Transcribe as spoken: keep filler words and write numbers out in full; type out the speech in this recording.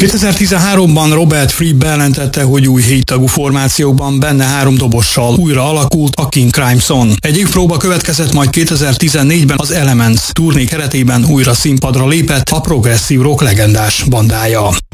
kétezer-tizenháromban Robert Fripp bejelentette, hogy új héttagú formációkban, benne három dobossal újra alakult a King Crimson. Egy évpróba következett, majd kétezer-tizennégyben az Elements turné keretében újra színpadra lépett a progresszív rock legendás bandája.